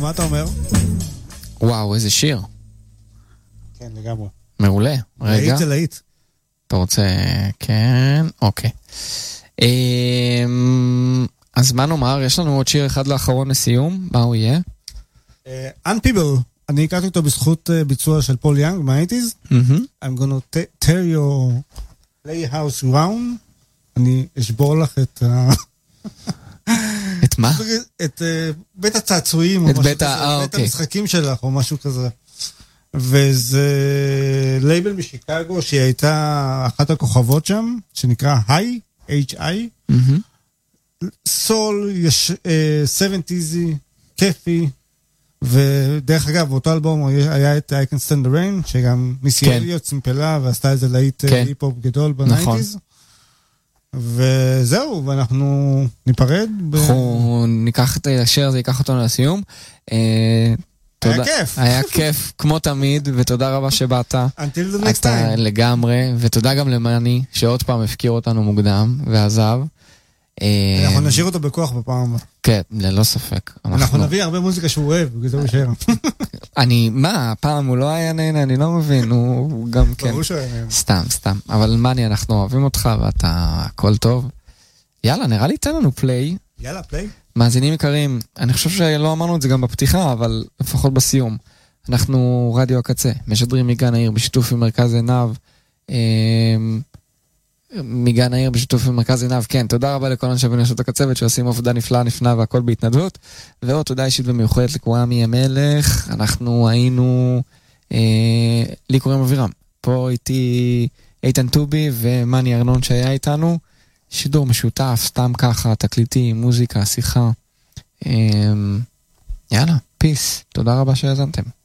מה אתה אומר? וואו, איזה שיר. כן, לגמרי. מעולה. רגע. להיט זה להיט. אתה רוצה... כן, אוקיי. אז מה נאמר? יש לנו עוד שיר אחד לאחרון לסיום. מה הוא יהיה? Unpeople. אני הכרתי אותו בזכות ביצוע של פול יאנג מה-80s. I'm gonna tear your playhouse round. אני אשבור לך את את מה? את בית הצעצועים, את בית המשחקים שלך, או משהו כזה. וזה לייבל משיקגו, שהיא הייתה אחת הכוכבות שם, שנקרא H.I. סול, 70s, כיפי, ודרך אגב, באותו אלבום היה את I Can Stand the Rain, שגם מיסי אליוט צימפלה, ועשתה איזה להיט היפ-הופ גדול ב-90s. וזהו, ואנחנו ניפרד. אנחנו ניקח את השיר הזה, ייקח אותנו לסיום. היה כיף. היה כיף, כמו תמיד, ותודה רבה שבאת. Until the next time. לגמרי, ותודה גם למני, שעוד פעם הפקיר אותנו מוקדם, ועזב. אנחנו נשאיר אותו בכוח בפעם. כן, ללא ספק. אנחנו נביא הרבה מוזיקה שהוא אוהב, בגלל זה הוא יישאר. מה, הפעם הוא לא היה נהנה, אני לא מבין, הוא גם כן. ברור שהוא היה נהנה. סתם. אבל מני, אנחנו אוהבים אותך, ואתה הכל טוב. יאללה, נראה לי תן לנו פליי. יאללה, פליי. מאזינים יקרים, אני חושב שלא אמרנו את זה גם בפתיחה, אבל לפחות בסיום. אנחנו רדיו הקצה, משדרים מגן העיר בשיתוף עם מרכז עיניו. מגן העיר בשיתוף עם מרכז עיניו, כן, תודה רבה לכל אנשי ונשות הקצוות שעושים עבודה נפלאה והכל בהתנדבות, ועוד תודה אישית ומיוחדת לקוואמי המלך. אנחנו היינו לי קוראים אבירם, פה איתי איתן טובי ומני ארנון שהיה איתנו, שידור משותף, סתם ככה, תקליטים, מוזיקה, שיחה. יאללה, פיס, תודה רבה שהאזנתם.